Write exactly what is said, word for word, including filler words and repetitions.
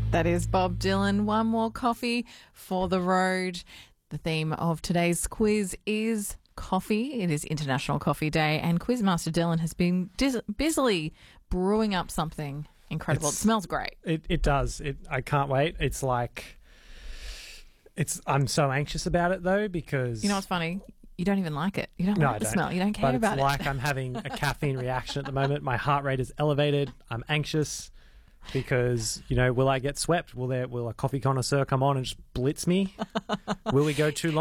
That is Bob Dylan. One more coffee for the road. The theme of today's quiz is coffee. It is International Coffee Day, and Quizmaster Dylan has been dis- busily brewing up something incredible. It's, it smells great. It it does. It I can't wait. It's like it's. I'm so anxious about it though because You know what's funny? You don't even like it. You don't no, like I the don't. smell. You don't care but about it's it. like I'm having a caffeine reaction at the moment. My heart rate is elevated. I'm anxious because you know, will I get swept? Will there? Will a coffee connoisseur come on and just blitz me? Will we go too long?